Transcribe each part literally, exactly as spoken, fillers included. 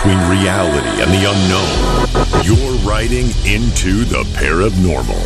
between reality and the unknown. You're riding into the paranormal.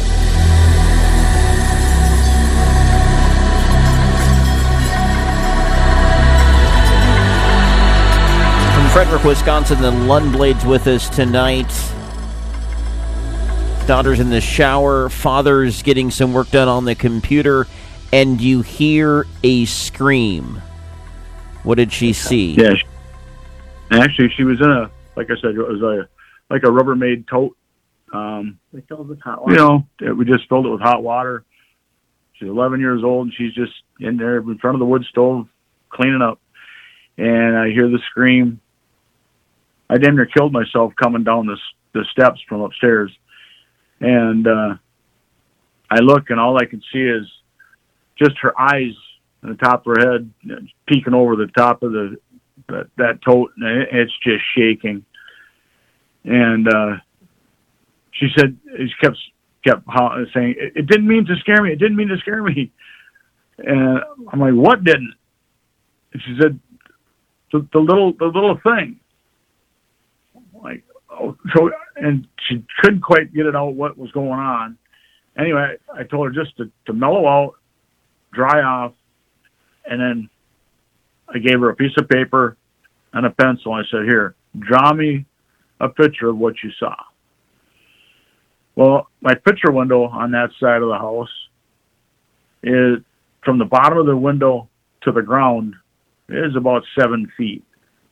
From Frederick, Wisconsin, the Lundblades with us tonight. Daughter's in the shower, father's getting some work done on the computer, and you hear a scream. What did she see? Yeah, she, actually, she was in a, like I said, it was a like a Rubbermaid tote. Um, we filled with hot water. You know, we just filled it with hot water. She's eleven years old, and she's just in there in front of the wood stove cleaning up. And I hear the scream. I damn near killed myself coming down this, the steps from upstairs. And uh, I look, and all I can see is just her eyes on the top of her head, peeking over the top of the that, that tote, and it's just shaking. And uh, she said, she kept kept saying, it, "It didn't mean to scare me. It didn't mean to scare me." And I'm like, "What didn't?" And she said, "The, the little the little thing." Like, oh, so, and she couldn't quite get it out what was going on. Anyway, I told her just to, to mellow out, dry off, and then I gave her a piece of paper and a pencil. I said, "Here, draw me a picture of what you saw." Well, my picture window on that side of the house is, from the bottom of the window to the ground, is about seven feet.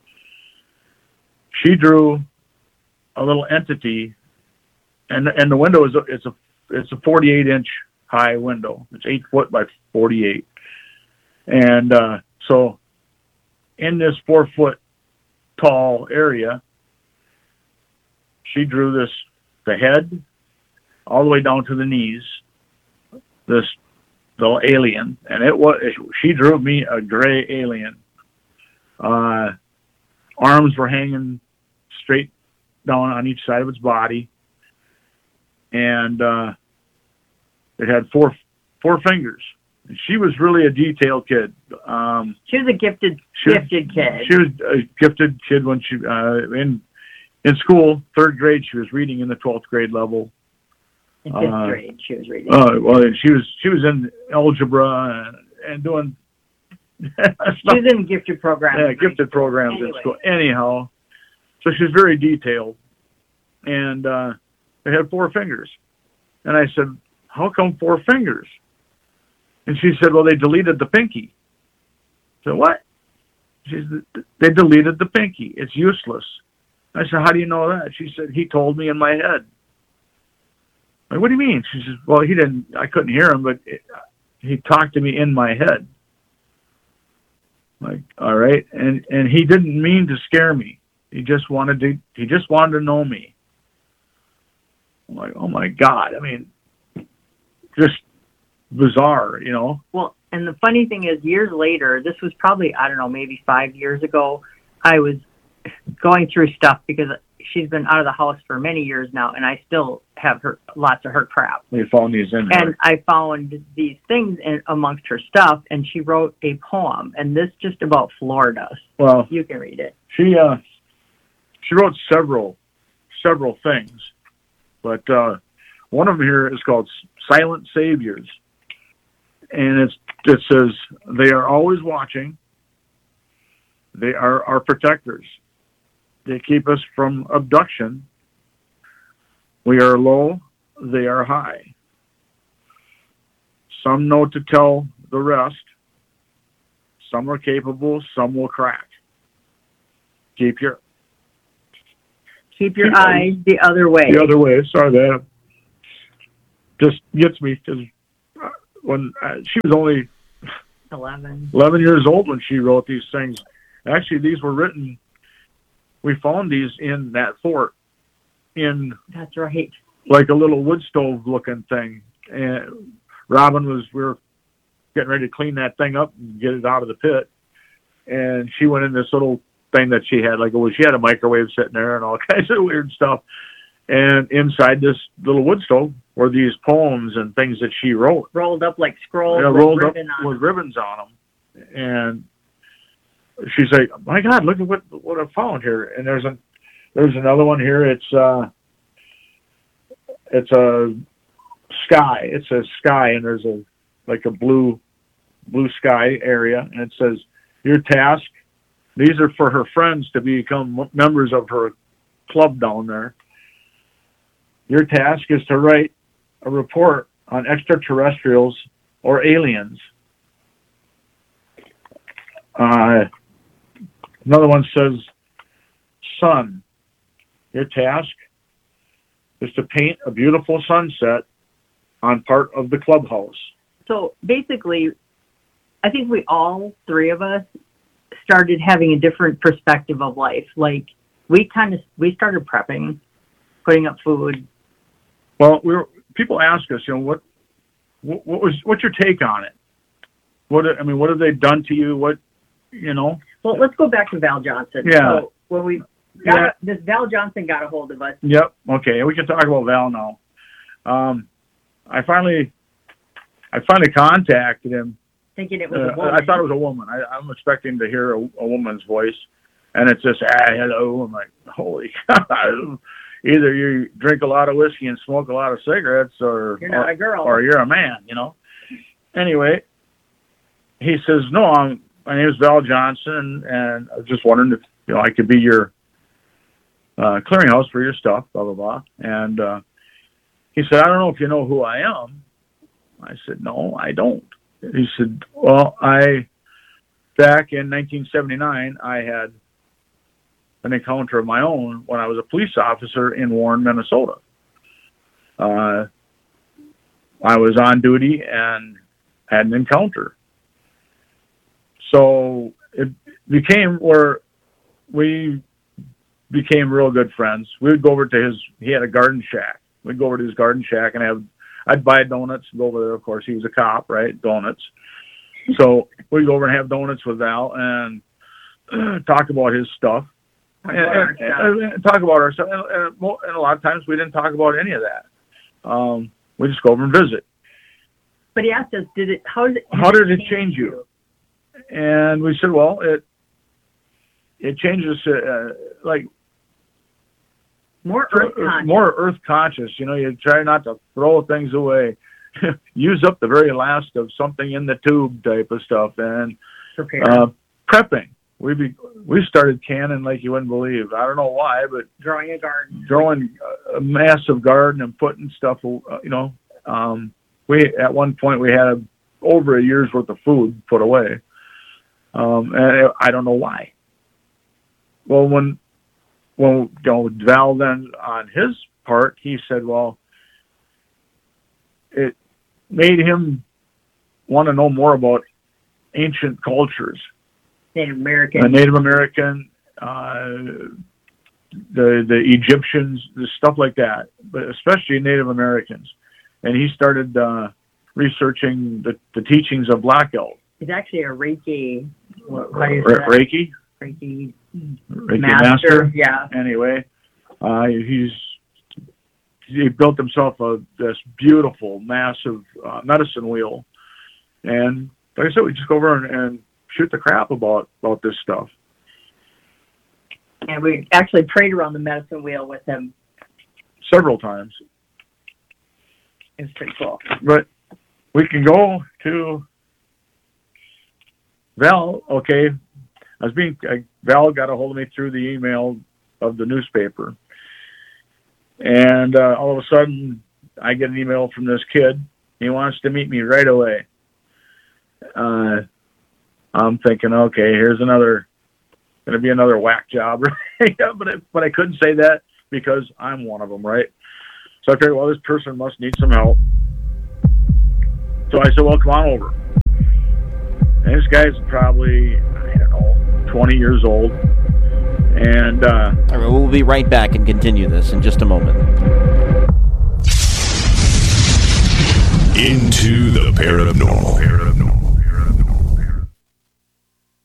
She drew a little entity, and and the window is a, it's a it's a forty-eight inch high window. It's eight foot by forty-eight, and uh, so in this four foot tall area, she drew this the head all the way down to the knees. This little alien, and it was she drew me a gray alien. Uh, arms were hanging straight down on each side of its body, and uh, it had four four fingers. And she was really a detailed kid. Um, she was a gifted she gifted was, kid. She was a gifted kid when she uh, in in school, third grade. She was reading in the twelfth grade level. In fifth uh, grade, she was reading. Uh, well, she was she was in algebra and, and doing. She was in gifted programs. Yeah, gifted programs anyway. in school. Anyhow, so she's very detailed, and uh, they had four fingers. And I said, "How come four fingers?" And she said, "Well, they deleted the pinky." I said, "What?" She said, "They deleted the pinky. It's useless." I said, "How do you know that?" She said, "He told me in my head." Like, "What do you mean?" She says, "Well, he didn't. I couldn't hear him, but it, he talked to me in my head." Like, all right, and and he didn't mean to scare me. He just wanted to. He just wanted to know me. I'm like, oh my God! I mean, just bizarre, you know. Well, and the funny thing is, years later, this was probably I don't know, maybe five years ago. I was going through stuff because she's been out of the house for many years now, and I still have her lots of her crap. We found these in and her. I found these things in, amongst her stuff, and she wrote a poem, and this just about floored us. Well, you can read it. She uh, she wrote several several things, but uh, one of them here is called "Silent Saviors," and it's it says they are always watching. They are our protectors. They keep us from abduction. We are low, they are high. Some know to tell the rest. Some are capable, some will crack. Keep your keep your eyes the other way. The other way. Sorry, that just gets me because when uh, she was only eleven. eleven years old when she wrote these things. Actually, these were written. We found these in that fort. In that's right. Like a little wood stove looking thing. And Robin was we were getting ready to clean that thing up and get it out of the pit. And she went in this little thing that she had, like it was she had a microwave sitting there and all kinds of weird stuff. And inside this little wood stove were these poems and things that she wrote. Rolled up like scrolls yeah, with rolled ribbon up on with ribbons on them. And she's like, "My God, look at what what I found here!" And there's a there's another one here. It's uh, it's a sky. It says sky, and there's a like a blue blue sky area, and it says your task. These are for her friends to become members of her club down there. Your task is to write a report on extraterrestrials or aliens. Uh, another one says, sun. Your task is to paint a beautiful sunset on part of the clubhouse. So basically, I think we all three of us started having a different perspective of life. Like we kind of, we started prepping, putting up food. Well, we were, people ask us, you know, what, what, what was, what's your take on it? What, I mean, what have they done to you? What, you know? Well, let's go back to Val Johnson. Yeah. So when we got, Yeah. this Val Johnson got a hold of us. Yep. Okay. We can talk about Val now. Um, I finally, I finally contacted him. Thinking it was Uh, a woman. I thought it was a woman. I, I'm expecting to hear a, a woman's voice, and it's just, ah, hello. I'm like, holy God. Either you drink a lot of whiskey and smoke a lot of cigarettes, or You're not or, a girl. or you're a man, you know. Anyway, he says, no, I'm, my name is Val Johnson, and I was just wondering if, you know, I could be your uh, clearinghouse for your stuff, blah, blah, blah. And uh, he said, I don't know if you know who I am. I said, no, I don't. He said, well, I, back in nineteen seventy-nine, I had an encounter of my own when I was a police officer in Warren, Minnesota. Uh, I was on duty and had an encounter. So it became where we became real good friends. We would go over to his, he had a garden shack. We'd go over to his garden shack and have, I'd buy donuts and go over there. Of course, he was a cop, right? Donuts. So we'd go over and have donuts with Val and uh, talk about his stuff. And, and, and, and talk about our stuff. And, and, and a lot of times we didn't talk about any of that. Um, we just go over and visit. But he asked us, did it, how did it, How did it change you? And we said, well, it it changes, uh, like, more earth conscious. more earth conscious. You know, you try not to throw things away. Use up the very last of something in the tube type of stuff. And uh, prepping. We be, we started canning like you wouldn't believe. I don't know why, but growing a garden, growing a massive garden and putting stuff. You know, um, we at one point we had a, over a year's worth of food put away, um, and I don't know why. Well, when when you know, Val then on his part, he said, well, it made him want to know more about ancient cultures. Native American, uh, Native American, uh, the the Egyptians, the stuff like that, but especially Native Americans. And he started uh, researching the, the teachings of Black Elk. He's actually a Reiki, what, Re- Reiki, Reiki, Reiki master. master. Yeah. Anyway, uh, he's he built himself a this beautiful, massive uh, medicine wheel, and like I said, we just go over and, and shoot the crap about, about this stuff. And we actually prayed around the medicine wheel with him. Several times. It's pretty cool. But we can go to Val. Okay. I was being, I, Val got a hold of me through the email of the newspaper. And uh, all of a sudden, I get an email from this kid. He wants to meet me right away. Uh, I'm thinking, okay, here's another, going to be another whack job. yeah, but, it, but I couldn't say that because I'm one of them, right? So I figured, well, this person must need some help. So I said, well, come on over. And this guy's probably, I don't know, twenty years old. And uh, all right, we'll be right back and continue this in just a moment. Into the paranormal.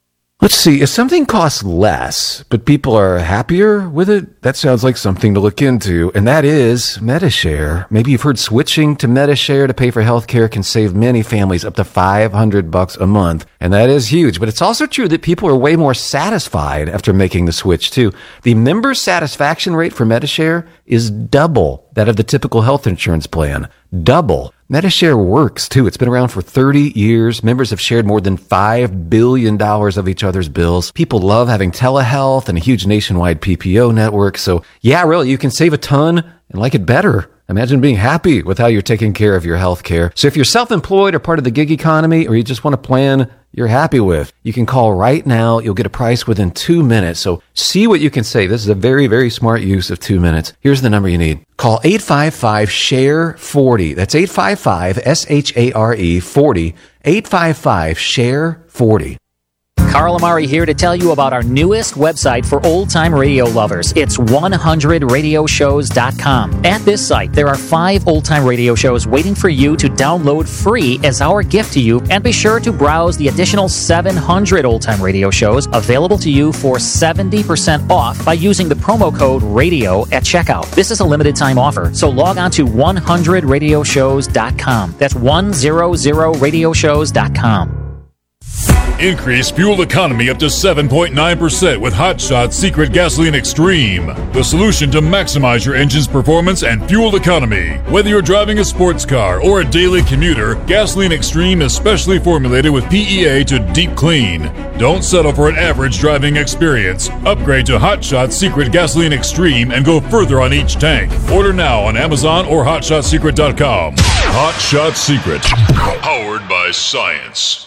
Let's see, if something costs less, but people are happier with it, that sounds like something to look into, and that is Medi-Share. Maybe you've heard switching to Medi-Share to pay for healthcare can save many families up to five hundred bucks a month, and that is huge. But it's also true that people are way more satisfied after making the switch, too. The member satisfaction rate for Medi-Share is double that of the typical health insurance plan. Double. Medi-Share works, too. It's been around for thirty years. Members have shared more than five billion dollars of each other's bills. People love having telehealth and a huge nationwide P P O network. So, yeah, really, you can save a ton and like it better. Imagine being happy with how you're taking care of your health care. So if you're self-employed or part of the gig economy, or you just want a plan you're happy with, you can call right now. You'll get a price within two minutes. So see what you can save. This is a very, very smart use of two minutes. Here's the number you need. Call eight five five, S H A R E, forty. That's eight five five, S H A R E, forty. eight five five, S H A R E, forty. Carl Amari here to tell you about our newest website for old-time radio lovers. It's one hundred radio shows dot com. At this site, there are five old-time radio shows waiting for you to download free as our gift to you, and be sure to browse the additional seven hundred old-time radio shows available to you for seventy percent off by using the promo code RADIO at checkout. This is a limited-time offer, so log on to one hundred radio shows dot com. That's one hundred radio shows dot com. Increase fuel economy up to seven point nine percent with Hot Shot Secret Gasoline Extreme. The solution to maximize your engine's performance and fuel economy. Whether you're driving a sports car or a daily commuter, Gasoline Extreme is specially formulated with P E A to deep clean. Don't settle for an average driving experience. Upgrade to Hot Shot Secret Gasoline Extreme and go further on each tank. Order now on Amazon or hot shot secret dot com. Hot Shot Secret. Powered by science.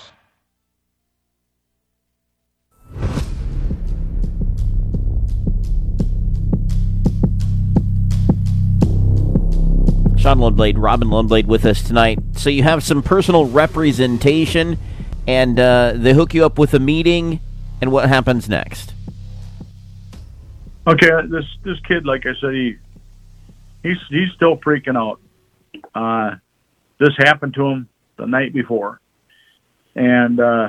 Sean Lundblade, Robin Lundblade with us tonight. So you have some personal representation, and uh, they hook you up with a meeting, and what happens next? Okay, this this kid, like I said, he he's he's still freaking out. Uh, this happened to him the night before, and uh,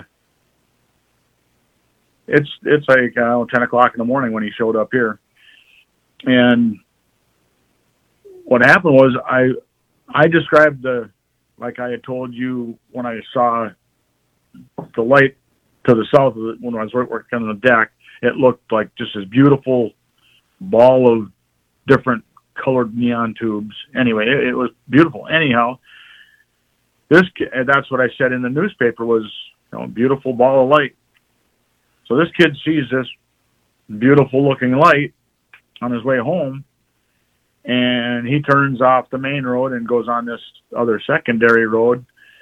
it's it's like uh, ten o'clock in the morning when he showed up here, and what happened was I I described the, like I had told you when I saw the light to the south of it when I was working on the deck. It looked like just this beautiful ball of different colored neon tubes. Anyway, it, it was beautiful. Anyhow, this that's what I said in the newspaper was, you know, a beautiful ball of light. So this kid sees this beautiful looking light on his way home, and he turns off the main road and goes on this other secondary road.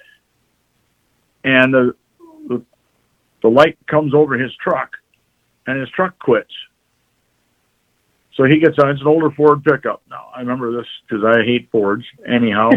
And the, the the light comes over his truck, and his truck quits. So he gets on. It's an older Ford pickup. Now, I remember this because I hate Fords. Anyhow,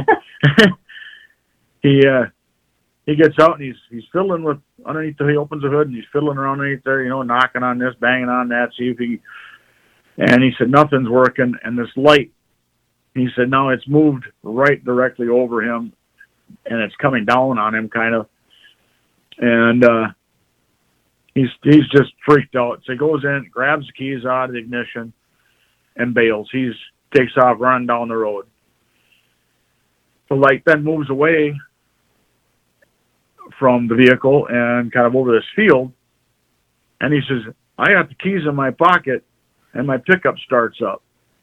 he uh, he gets out, and he's he's fiddling with, underneath the, he opens the hood, and he's fiddling around underneath there, you know, knocking on this, banging on that, see if he, and he said, nothing's working. And this light, he said, now it's moved right directly over him, and it's coming down on him kind of. And uh, he's he's just freaked out. So he goes in, grabs the keys out of the ignition, and bails. He's takes off, running down the road. The light then moves away from the vehicle and kind of over this field. And he says, I got the keys in my pocket, and my pickup starts up.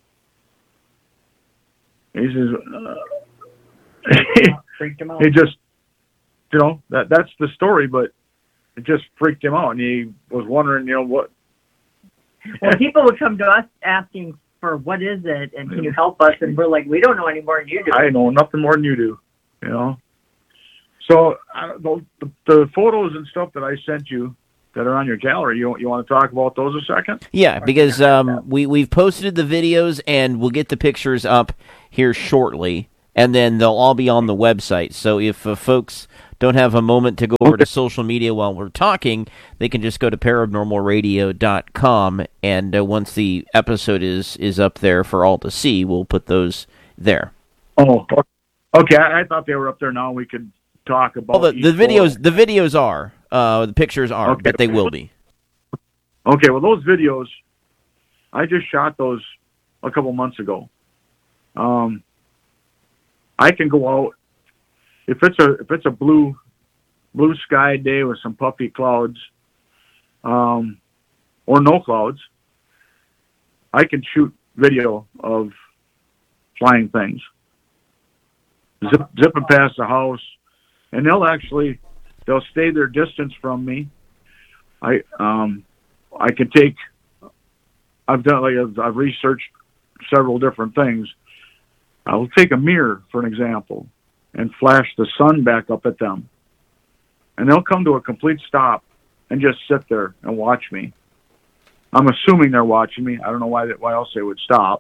He says, uh, freaked him out. He just, you know, that that's the story, but it just freaked him out. And he was wondering, you know, what. Well, people would come to us asking for what is it, and can you help us? And we're like, we don't know any more than you do. I know nothing more than you do, you know. So uh, the, the, the photos and stuff that I sent you that are on your gallery, you you want to talk about those a second? Yeah, because um, we, we've posted the videos, and we'll get the pictures up here shortly, and then they'll all be on the website. So if uh, folks don't have a moment to go over to social media while we're talking, they can just go to paranormal radio dot com, and uh, once the episode is, is up there for all to see, we'll put those there. Oh, okay. I, I thought they were up there now. We could talk about well, the, the videos. The videos are. Uh, the pictures aren't, okay. but they will be. Okay, well, those videos, I just shot those a couple months ago. Um, I can go out if it's a if it's a blue blue sky day with some puffy clouds, um, or no clouds. I can shoot video of flying things, Zip, zipping past the house, and they'll actually they'll stay their distance from me. I um I can take. I've done like I've, I've researched several different things. I'll take a mirror for an example and flash the sun back up at them, and they'll come to a complete stop and just sit there and watch me. I'm assuming they're watching me. I don't know why why else they would stop.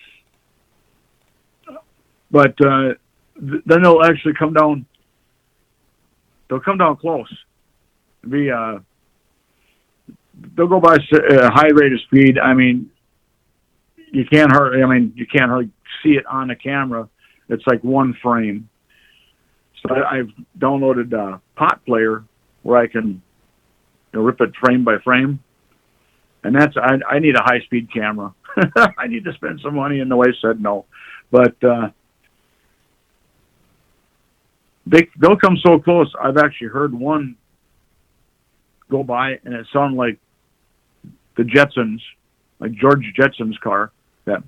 But uh, th- then they'll actually come down. They'll come down close. Be uh, they'll go by a high rate of speed. I mean, you can't hardly. I mean, you can't hardly see it on the camera. It's like one frame. So I, I've downloaded a Pot Player where I can, you know, rip it frame by frame. And that's, I, I need a high-speed camera. I need to spend some money, and the wife said no. But uh, they, they'll come so close. I've actually heard one go by, and it sounded like the Jetsons, like George Jetson's car. That,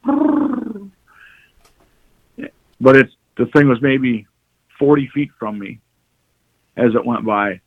but it's the thing was maybe forty feet from me as it went by.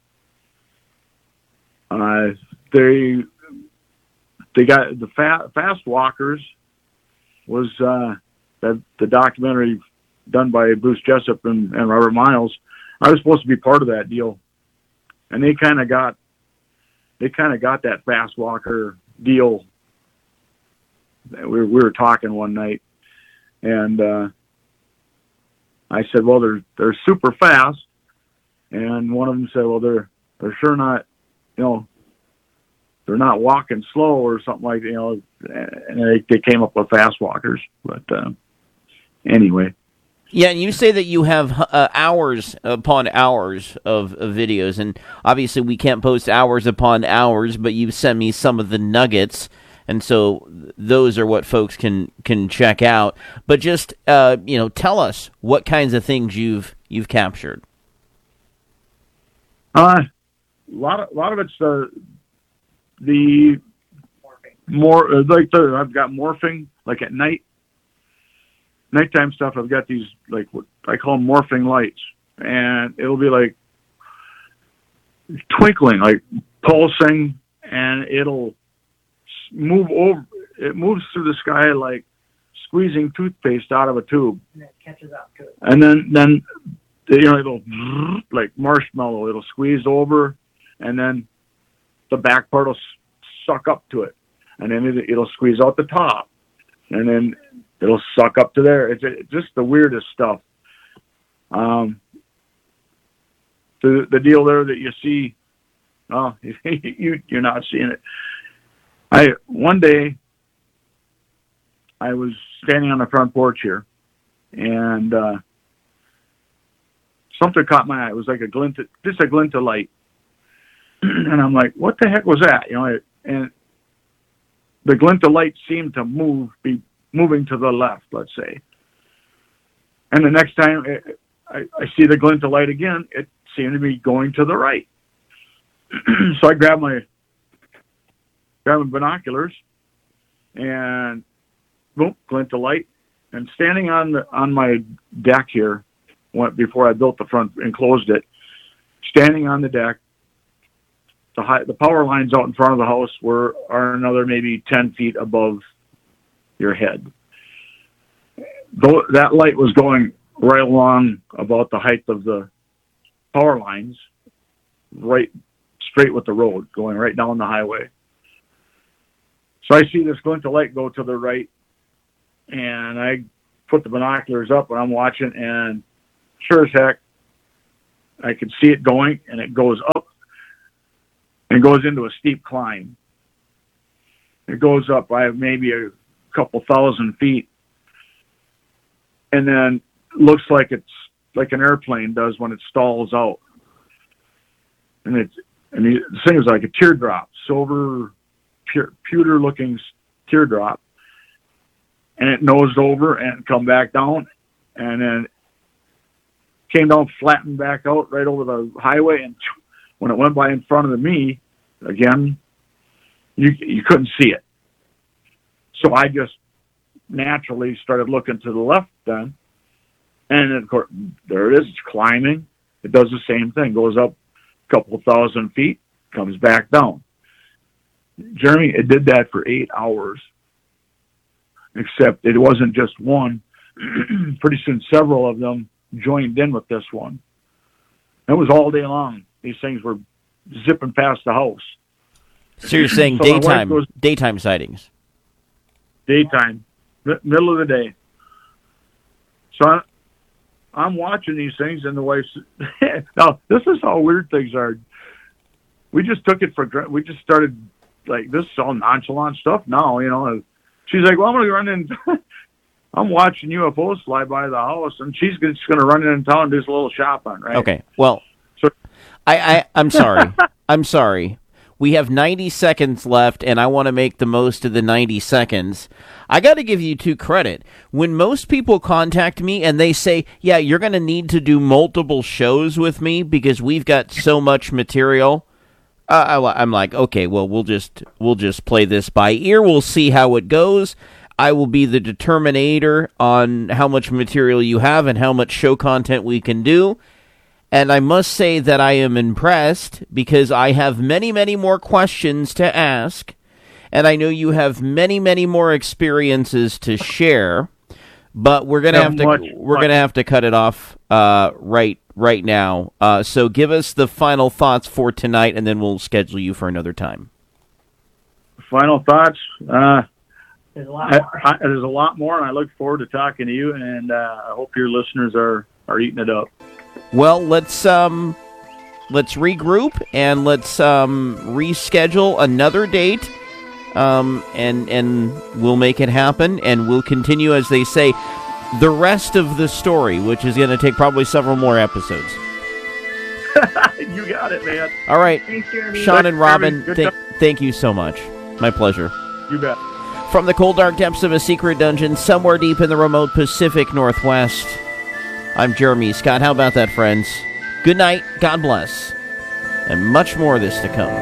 Uh, they they got the fa- fast walkers was uh, the the documentary done by Bruce Jessup and, and Robert Miles. I was supposed to be part of that deal, and they kind of got they kind of got that fast walker deal. We were, we were talking one night, and uh, I said, "Well, they're they're super fast," and one of them said, "Well, they're they're sure not, you know, they're not walking slow or something like that, you know." And they, they came up with fast walkers, but uh, anyway. Yeah, and you say that you have uh, hours upon hours of, of videos, and obviously we can't post hours upon hours, but you send me some of the nuggets, and so those are what folks can, can check out. But just uh, you know, tell us what kinds of things you've you've captured. Uh, a lot of a lot of it's the the more like the I've got morphing like at night. Nighttime stuff, I've got these, like, what I call them morphing lights. And it'll be, like, twinkling, like, pulsing, and it'll move over. It moves through the sky like squeezing toothpaste out of a tube. And it catches up to it. And then, then you know, it'll, like marshmallow, it'll squeeze over, and then the back part will suck up to it. And then it, it'll squeeze out the top. And then it'll suck up to there. It's, it's just the weirdest stuff. Um, the the deal there that you see, oh, you you're not seeing it. I one day I was standing on the front porch here, and uh, something caught my eye. It was like a glint, of, just a glint of light, and I'm like, "What the heck was that?" You know, and the glint of light seemed to move, be moving to the left, let's say. And the next time it, I, I see the glint of light again, it seemed to be going to the right. So I grabbed my, grabbed my binoculars, and boom, glint of light. And standing on the, on my deck here, went before I built the front and closed it, standing on the deck, the high, the power lines out in front of the house were are another maybe ten feet above your head. Though that light was going right along about the height of the power lines, right straight with the road, going right down the highway. So I see this glint of light go to the right, and I put the binoculars up and I'm watching, and sure as heck, I can see it going, and it goes up and goes into a steep climb. It goes up by maybe a couple thousand feet, and then looks like it's like an airplane does when it stalls out. And it's and the thing is like a teardrop, silver, pure, pewter-looking teardrop, and it nosed over and come back down, and then came down, flattened back out right over the highway, and when it went by in front of me, again, you you couldn't see it. So I just naturally started looking to the left then, and then, of course, there it is, it's climbing. It does the same thing, goes up a couple thousand feet, comes back down. Jeremy, it did that for eight hours, except it wasn't just one. Pretty soon, several of them joined in with this one. It was all day long. These things were zipping past the house. So you're saying so daytime goes, daytime sightings? Daytime, m- middle of the day. So I, I'm watching these things, and the wife's... Now, this is how weird things are. We just took it for granted. We just started, like, this is all nonchalant stuff now, you know. She's like, well, I'm going to run in... I'm watching U F Os fly by the house, and she's just going to run in town and do a little shopping, right? Okay, well, so, I, I, I'm sorry. I'm sorry. We have ninety seconds left, and I want to make the most of the ninety seconds. I got to give you two credit. When most people contact me and they say, yeah, you're going to need to do multiple shows with me because we've got so much material, uh, I, I'm like, okay, well, we'll just we'll just play this by ear. We'll see how it goes. I will be the determinator on how much material you have and how much show content we can do. And I must say that I am impressed because I have many, many more questions to ask. And I know you have many, many more experiences to share. But we're gonna have to much, we're much. gonna have to cut it off uh, right right now. Uh, so give us the final thoughts for tonight, and then we'll schedule you for another time. Final thoughts. Uh, There's a lot I, more. I, there's a lot more, and I look forward to talking to you. And uh, I hope your listeners are, are eating it up. Well, let's um, let's regroup and let's um, reschedule another date, um, and and we'll make it happen. And we'll continue, as they say, the rest of the story, which is going to take probably several more episodes. You got it, man. All right, Thanks, Jeremy. Sean and Robin, Good th- job. thank you so much. My pleasure. You bet. From the cold, dark depths of a secret dungeon somewhere deep in the remote Pacific Northwest, I'm Jeremy Scott. How about that, friends? Good night, God bless, and much more of this to come.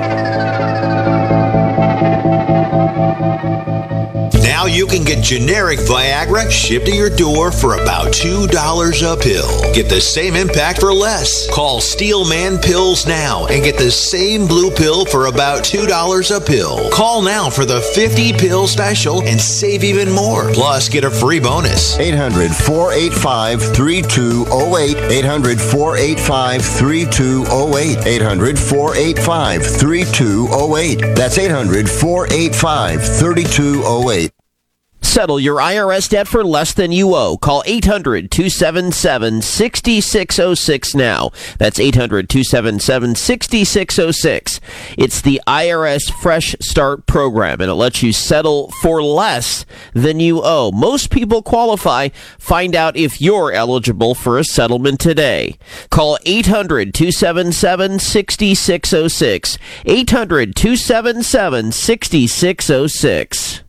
Now you can get generic Viagra shipped to your door for about two dollars a pill. Get the same impact for less. Call Steelman Pills now and get the same blue pill for about two dollars a pill. Call now for the fifty pill special and save even more. Plus, get a free bonus. eight hundred, four eight five, three two zero eight. eight hundred, four eight five, three two zero eight. eight hundred, four eight five, three two zero eight. That's eight hundred, four eight five, three two zero eight. Settle your I R S debt for less than you owe. Call eight hundred, two seven seven, six six zero six now. That's eight hundred, two seven seven, six six zero six. It's the I R S Fresh Start program, and it lets you settle for less than you owe. Most people qualify. Find out if you're eligible for a settlement today. Call eight hundred, two seven seven, six six zero six. eight hundred, two seven seven, six six zero six.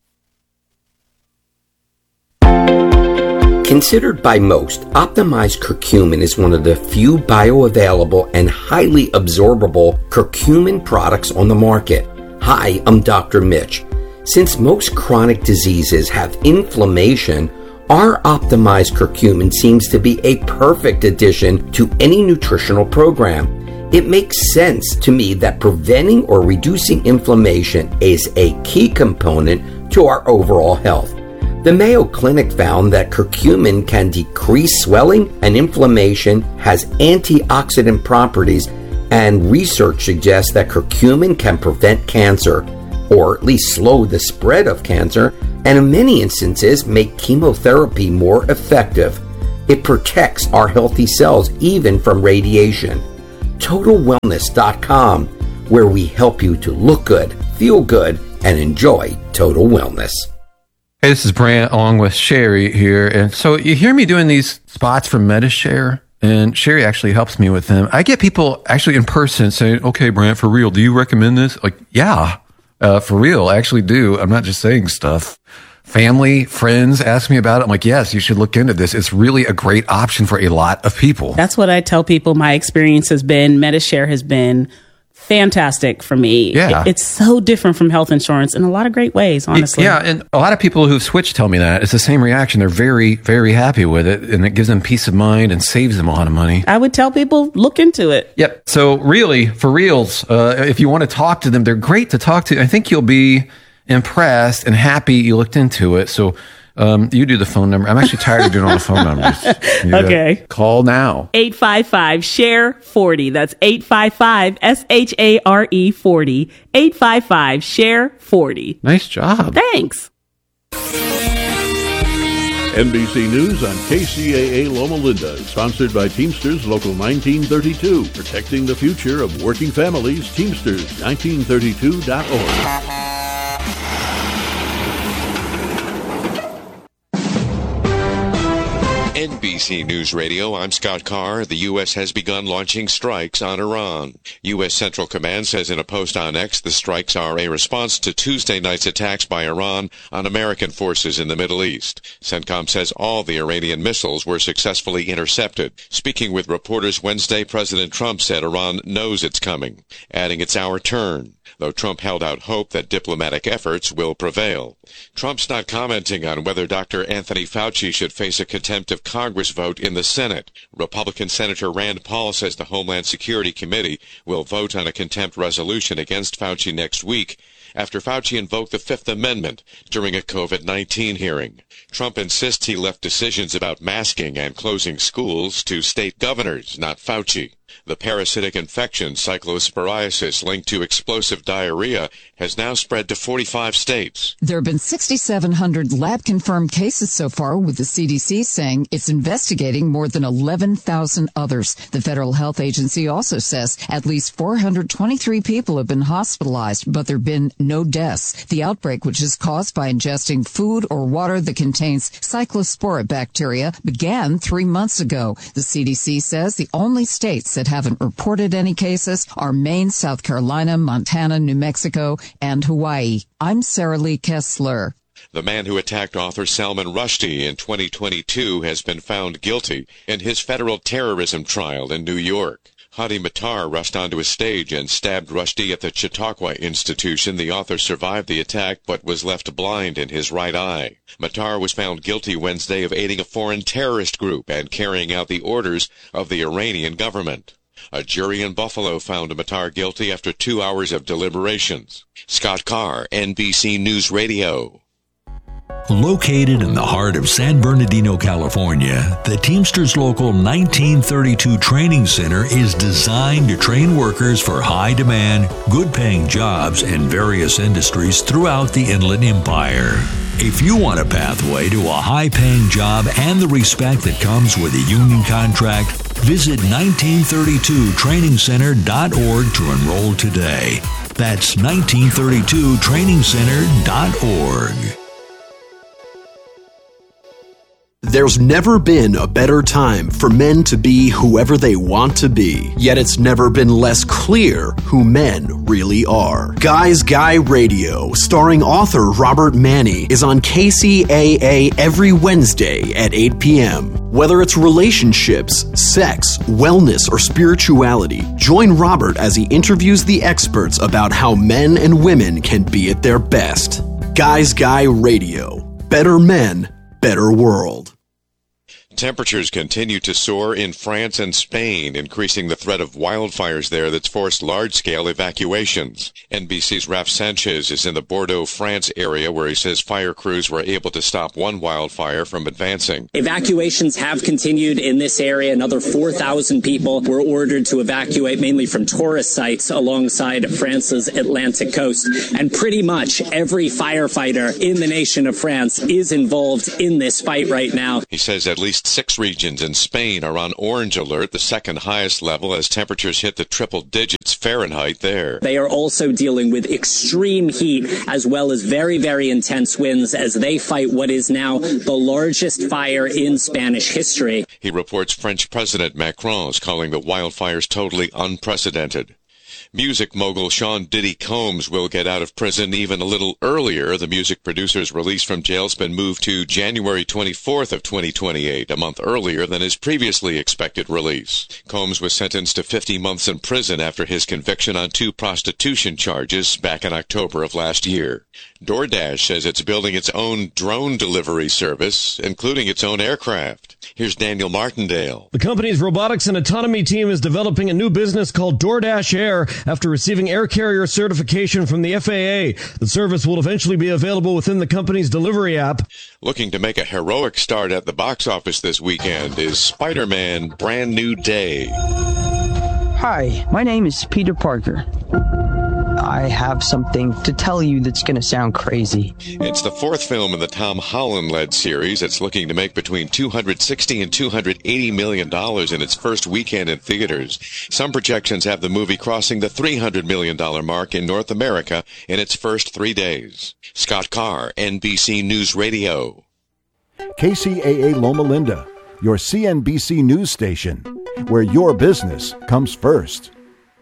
Considered by most, optimized curcumin is one of the few bioavailable and highly absorbable curcumin products on the market. Hi, I'm Doctor Mitch. Since most chronic diseases have inflammation, our optimized curcumin seems to be a perfect addition to any nutritional program. It makes sense to me that preventing or reducing inflammation is a key component to our overall health. The Mayo Clinic found that curcumin can decrease swelling and inflammation, has antioxidant properties, and research suggests that curcumin can prevent cancer, or at least slow the spread of cancer, and in many instances make chemotherapy more effective. It protects our healthy cells even from radiation. Total Wellness dot com, where we help you to look good, feel good, and enjoy total wellness. Hey, this is Brant along with Sherry here. And so you hear me doing these spots for Medi-Share, and Sherry actually helps me with them. I get people actually in person saying, okay, Brant, for real, do you recommend this? Like, yeah, Uh, for real, I actually do. I'm not just saying stuff. Family, friends ask me about it. I'm like, yes, you should look into this. It's really a great option for a lot of people. That's what I tell people. My experience has been, Medi-Share has been fantastic for me. Yeah. It's so different from health insurance in a lot of great ways, honestly. Yeah, and a lot of people who've switched tell me that. It's the same reaction. They're very, very happy with it, and it gives them peace of mind and saves them a lot of money. I would tell people, look into it. Yep. So really, for reals, uh, if you want to talk to them, they're great to talk to. I think you'll be impressed and happy you looked into it. So um, you do the phone number. I'm actually tired of doing all the phone numbers. You okay. Call now. eight five five, S H A R E, forty. That's eight five five, S H A R E, forty. eight five five, S H A R E, forty. Nice job. Thanks. N B C News on K C A A Loma Linda, sponsored by Teamsters Local nineteen thirty-two, protecting the future of working families. Teamsters nineteen thirty-two dot org. N B C News Radio, I'm Scott Carr. The U S has begun launching strikes on Iran. U S Central Command says in a post on X the strikes are a response to Tuesday night's attacks by Iran on American forces in the Middle East. CENTCOM says all the Iranian missiles were successfully intercepted. Speaking with reporters Wednesday, President Trump said Iran knows it's coming, adding it's our turn, though Trump held out hope that diplomatic efforts will prevail. Trump's not commenting on whether Doctor Anthony Fauci should face a contempt of Congress vote in the Senate. Republican Senator Rand Paul says the Homeland Security Committee will vote on a contempt resolution against Fauci next week after Fauci invoked the Fifth Amendment during a covid nineteen hearing. Trump insists he left decisions about masking and closing schools to state governors, not Fauci. The parasitic infection, cyclosporiasis, linked to explosive diarrhea, has now spread to forty-five states. There have been six thousand seven hundred lab-confirmed cases so far, with the C D C saying it's investigating more than eleven thousand others. The Federal Health Agency also says at least four hundred twenty-three people have been hospitalized, but there have been no deaths. The outbreak, which is caused by ingesting food or water that contains cyclospora bacteria, began three months ago. The C D C says the only states that haven't reported any cases are Maine, South Carolina, Montana, New Mexico, and Hawaii. I'm Sarah Lee Kessler. The man who attacked author Salman Rushdie in twenty twenty-two has been found guilty in his federal terrorism trial in New York. Hadi Matar rushed onto a stage and stabbed Rushdie at the Chautauqua Institution. The author survived the attack but was left blind in his right eye. Matar was found guilty Wednesday of aiding a foreign terrorist group and carrying out the orders of the Iranian government. A jury in Buffalo found Matar guilty after two hours of deliberations. Scott Carr, N B C News Radio. Located in the heart of San Bernardino, California, the Teamsters Local nineteen thirty-two Training Center is designed to train workers for high-demand, good-paying jobs in various industries throughout the Inland Empire. If you want a pathway to a high-paying job and the respect that comes with a union contract, visit nineteen thirty-two training center dot org to enroll today. That's nineteen thirty-two training center dot org. There's never been a better time for men to be whoever they want to be, yet it's never been less clear who men really are. Guys Guy Radio, starring author Robert Manni, is on K C A A every Wednesday at eight p.m. Whether it's relationships, sex, wellness, or spirituality, join Robert as he interviews the experts about how men and women can be at their best. Guys Guy Radio. Better men, better world. Temperatures continue to soar in France and Spain, increasing the threat of wildfires there that's forced large-scale evacuations. N B C's Raf Sanchez is in the Bordeaux, France area, where he says fire crews were able to stop one wildfire from advancing. Evacuations have continued in this area. Another four thousand people were ordered to evacuate, mainly from tourist sites alongside France's Atlantic coast. And pretty much every firefighter in the nation of France is involved in this fight right now. He says at least six regions in Spain are on orange alert, the second highest level as temperatures hit the triple digits Fahrenheit there. They are also dealing with extreme heat as well as very, very intense winds as they fight what is now the largest fire in Spanish history. He reports French President Macron is calling the wildfires totally unprecedented. Music mogul Sean Diddy Combs will get out of prison even a little earlier. The music producer's release from jail has been moved to January twenty-fourth of twenty twenty-eight, a month earlier than his previously expected release. Combs was sentenced to fifty months in prison after his conviction on two prostitution charges back in October of last year. DoorDash says it's building its own drone delivery service, including its own aircraft. Here's Daniel Martindale. The company's robotics and autonomy team is developing a new business called DoorDash Air after receiving air carrier certification from the F A A. The service will eventually be available within the company's delivery app. Looking to make a heroic start at the box office this weekend is Spider-Man Brand New Day. Hi, my name is Peter Parker. I have something to tell you that's going to sound crazy. It's the fourth film in the Tom Holland-led series. It's looking to make between two hundred sixty and two hundred eighty million dollars in its first weekend in theaters. Some projections have the movie crossing the three hundred million dollars mark in North America in its first three days. Scott Carr, N B C News Radio. K C A A Loma Linda, your C N B C news station, where your business comes first.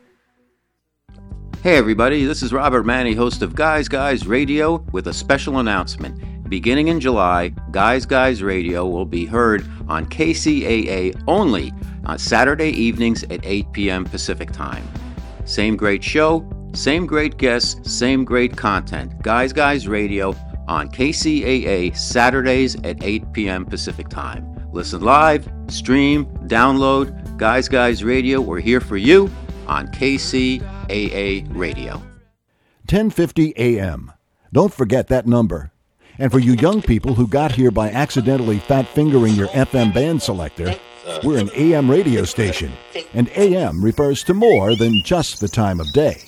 Hey everybody, this is Robert Manny, host of Guys Guys Radio, with a special announcement. Beginning in July, Guys Guys Radio will be heard on K C A A only on Saturday evenings at eight p.m. Pacific Time. Same great show, same great guests, same great content. Guys Guys Radio on K C A A Saturdays at eight p.m. Pacific Time. Listen live, stream, download Guys Guys Radio. We're here for you on K C A A Radio. ten fifty a.m. Don't forget that number. And for you young people who got here by accidentally fat-fingering your F M band selector, we're an A M radio station, and A M refers to more than just the time of day.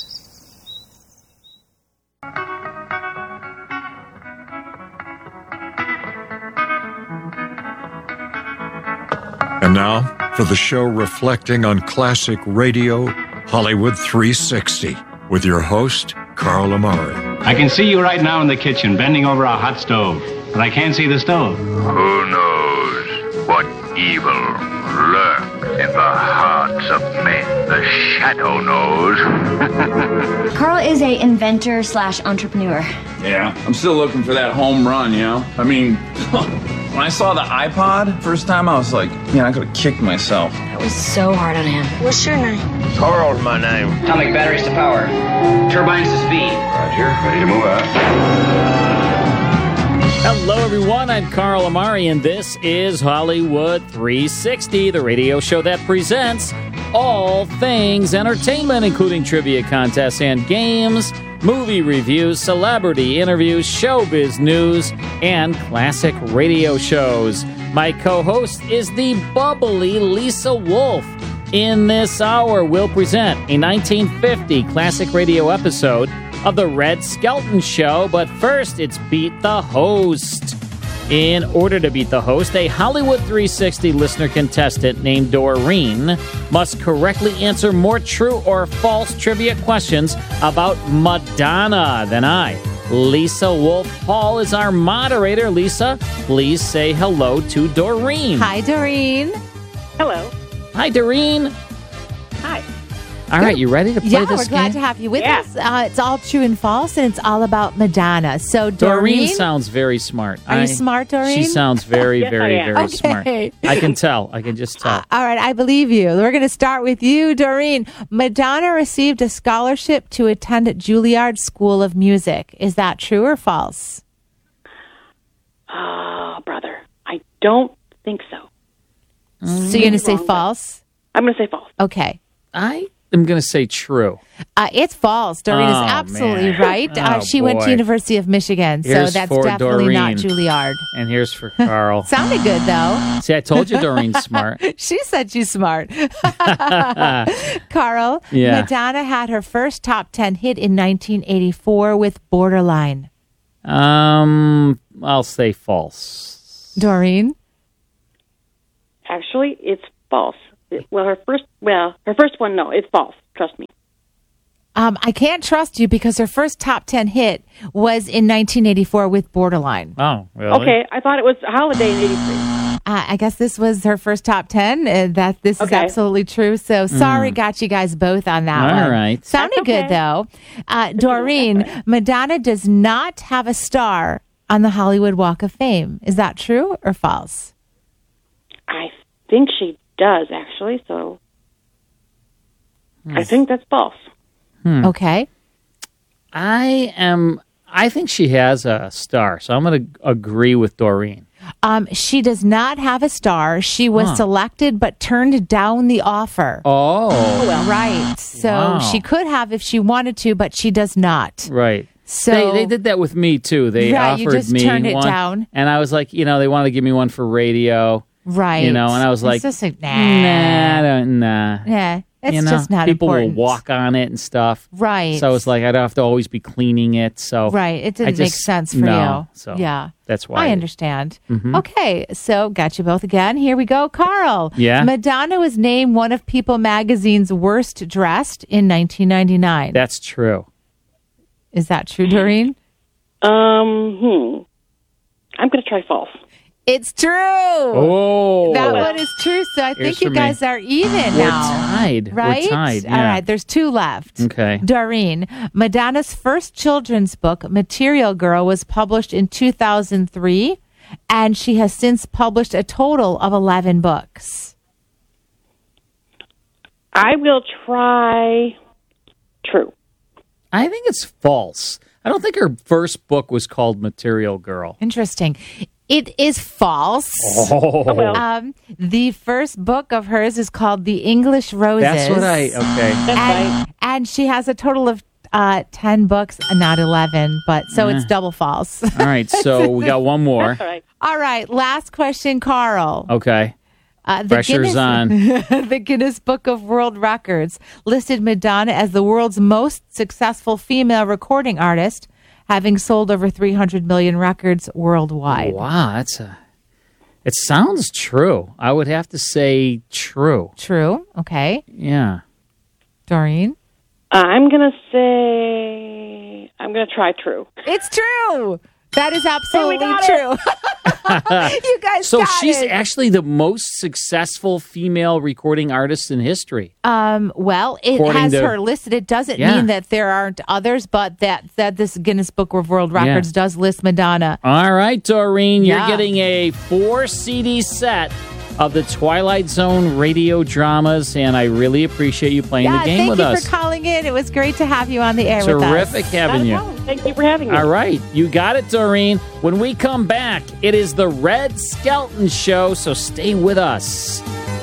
And now, for the show reflecting on classic radio, Hollywood three sixty, with your host, Carl Amari. I can see you right now in the kitchen, bending over a hot stove, but I can't see the stove. Who knows what evil lurks in the hearts of men? The shadow knows. Carl is a inventor slash entrepreneur. Yeah, I'm still looking for that home run, you know? I mean, when I saw the iPod first time, I was like, man, I could have kicked myself. That was so hard on him. What's your name? Carl's my name. Atomic batteries to power. Turbines to speed. Roger, ready to move out. Hello, everyone. I'm Carl Amari, and this is Hollywood three sixty, the radio show that presents all things entertainment, including trivia contests and games, movie reviews, celebrity interviews, showbiz news, and classic radio shows. My co-host is the bubbly Lisa Wolf. In this hour, we'll present a nineteen fifty classic radio episode of The Red Skelton Show, but first, it's Beat the Host. In order to beat the host, a Hollywood three sixty listener contestant named Doreen must correctly answer more true or false trivia questions about Madonna than I. Lisa Wolf Hall is our moderator. Lisa, please say hello to Doreen. Hi, Doreen. Hello. Hi, Doreen. Hi. All right, you ready to play yeah, this we're glad game? to have you with Yeah. us. Uh, it's all true and false, and it's all about Madonna. So, Doreen, Doreen sounds very smart. Are you smart, Doreen? She sounds very, Yes, very, I am. very Okay. smart. I can tell. I can just tell. Uh, all right, I believe you. We're going to start with you, Doreen. Madonna received a scholarship to attend at Juilliard School of Music. Is that true or false? Oh, brother. I don't think so. So you're going to say Wrong, but- false? I'm going to say false. Okay. I am going to say true. Uh, it's false. Doreen Oh, is absolutely man. right. Uh, Oh, she went to boy. University of Michigan, so Here's that's for definitely not Doreen. Juilliard. And here's for Carl. Sounded good, though. See, I told you Doreen's smart. She said she's smart. Carl, Yeah. Madonna had her first top ten hit in nineteen eighty-four with Borderline. Um, I'll say false. Doreen? Actually, it's false. It- Well, her first, well, her first one, no, it's false. Trust me. Um, I can't trust you because her first top ten hit was in nineteen eighty-four with Borderline. Oh, really? Okay, I thought it was a Holiday in eighty-three. Uh, I guess this was her first top ten. Uh, that this Okay. is absolutely true. So sorry, Mm. got you guys both on that All one. right. Sounded That's okay. good though. Uh, Doreen, Madonna does not have a star on the Hollywood Walk of Fame. Is that true or false? I think she does, actually, so I think that's false. Hmm. Okay. I am. I think she has a star, so I'm going to agree with Doreen. Um, she does not have a star. She was Huh. selected but turned down the offer. Oh, Right. So Wow. she could have if she wanted to, but she does not. right. So- they, they did that with me too. They Right, you offered just me turned it one, down. and I was like, you know, they want to give me one for radio, Right. You know, and I was It's like, just like, nah. nah, I don't, nah. Yeah, it's you know, just not people important. will walk on it and stuff. Right. So it's like I don't have to always be cleaning it. So Right. It I didn't make just- sense for no, you. So yeah. that's why I understand. Mhm. Okay, so got you both again. Here we go, Carl. Yeah? Madonna was named one of People magazine's worst dressed in nineteen ninety-nine. That's true. Is that true, Doreen? Um, hmm. I'm going to try false. It's true. Oh. That one is true. So I Here's think you for me. guys are even We're now. tied. We're Right? tied, All yeah. right. There's two left. Okay. Doreen, Madonna's first children's book, Material Girl, was published in two thousand three, and she has since published a total of eleven books. I will try true. I think it's false. I don't think her first book was called Material Girl. Interesting. It is false. Oh. Oh, well. Um, the first book of hers is called The English Roses. That's what I, okay. and, and she has a total of uh, ten books, not eleven, but so it's Eh. double false. All right, so we got one more. That's all right. All right, last question, Carl. Okay. Uh, the Pressure's Guinness, on. the Guinness Book of World Records listed Madonna as the world's most successful female recording artist, having sold over three hundred million records worldwide. Wow, that's a. It sounds true. I would have to say true. True. Okay. Yeah. Doreen? I'm going to say, I'm going to try true. It's true. That is absolutely got true. You guys So got she's it. actually the most successful female recording artist in history. Um, well, it According has to- her listed. It doesn't Yeah. mean that there aren't others, but that, that this Guinness Book of World Yeah. Records does list Madonna. All right, Doreen, you're Yeah. getting a four C D set of the Twilight Zone radio dramas, and I really appreciate you playing yeah, the game thank with you us. for calling in. It was great to have you on the air Terrific with us. having you. Thank you for having me. All right, you got it, Doreen. When we come back, it is the Red Skelton Show, so stay with us.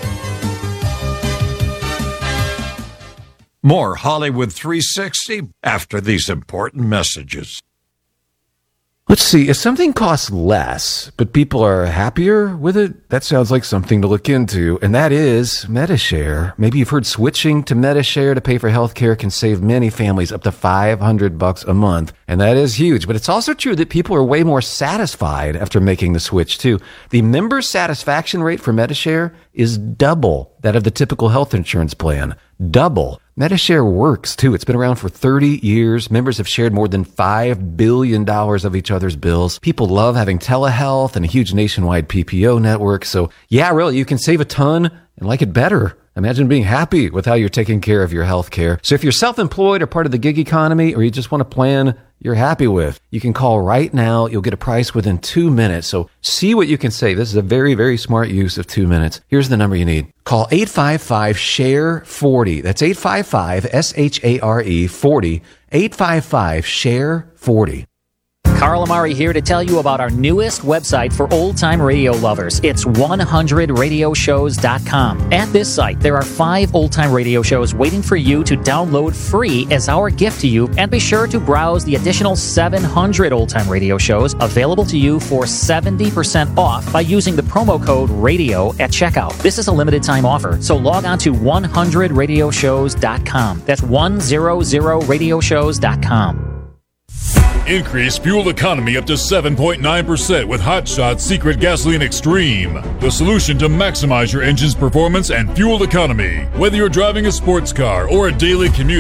More Hollywood three sixty after these important messages. Let's see, if something costs less, but people are happier with it, that sounds like something to look into, and that is MediShare. Maybe you've heard switching to MediShare to pay for healthcare can save many families up to five hundred bucks a month, and that is huge. But it's also true that people are way more satisfied after making the switch, too. The member satisfaction rate for MediShare is double that of the typical health insurance plan. Double. MediShare works, too. It's been around for thirty years. Members have shared more than five billion dollars of each other's bills. People love having telehealth and a huge nationwide P P O network. So, yeah, really, you can save a ton and like it better. Imagine being happy with how you're taking care of your health care. So if you're self-employed or part of the gig economy, or you just want a plan you're happy with, you can call right now. You'll get a price within two minutes. So see what you can save. This is a very, very smart use of two minutes. Here's the number you need. Call eight five five, S H A R E, forty. That's eight five five, S H A R E, forty. eight five five, S H A R E, forty. Carl Amari here to tell you about our newest website for old-time radio lovers. It's one hundred radio shows dot com. At this site, there are five old-time radio shows waiting for you to download free as our gift to you, and be sure to browse the additional seven hundred old-time radio shows available to you for seventy percent off by using the promo code RADIO at checkout. This is a limited-time offer, so log on to one hundred radio shows dot com. That's one hundred radio shows dot com. Increase fuel economy up to seven point nine percent with Hot Shot Secret Gasoline Extreme, the solution to maximize your engine's performance and fuel economy. Whether you're driving a sports car or a daily commute,